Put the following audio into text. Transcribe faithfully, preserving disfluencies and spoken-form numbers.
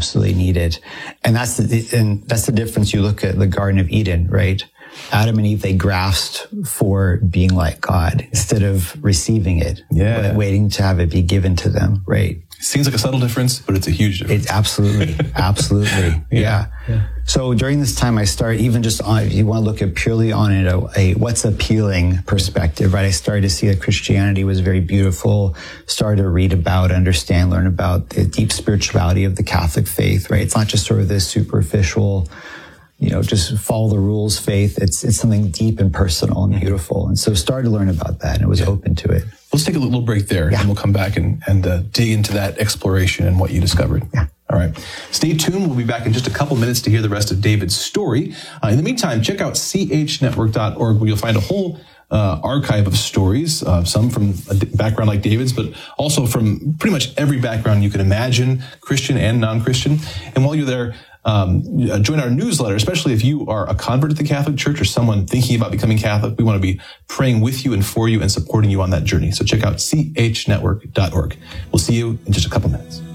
absolutely needed. And that's the, and that's the difference. You look at the Garden of Eden, right? Adam and Eve, they grasped for being like God instead of receiving it, yeah. waiting to have it be given to them, right? Seems like a subtle difference, but it's a huge difference. It absolutely, absolutely, yeah. Yeah. yeah. So during this time, I started even just on, if you want to look at purely on it, a, a what's appealing perspective, right? I started to see that Christianity was very beautiful. Started to read about, understand, learn about the deep spirituality of the Catholic faith, right? It's not just sort of this superficial, you know, just follow the rules faith. It's it's something deep and personal and beautiful. And so started to learn about that and was yeah. open to it. Let's take a little break there yeah. and we'll come back and, and uh, dig into that exploration and what you discovered. Yeah. All right. Stay tuned. We'll be back in just a couple minutes to hear the rest of David's story. Uh, in the meantime, check out c h network dot org where you'll find a whole uh, archive of stories, uh, some from a background like David's, but also from pretty much every background you can imagine, Christian and non-Christian. And while you're there, Um, join our newsletter, especially if you are a convert to the Catholic Church or someone thinking about becoming Catholic. We want to be praying with you and for you and supporting you on that journey. So check out c h network dot org. We'll see you in just a couple minutes.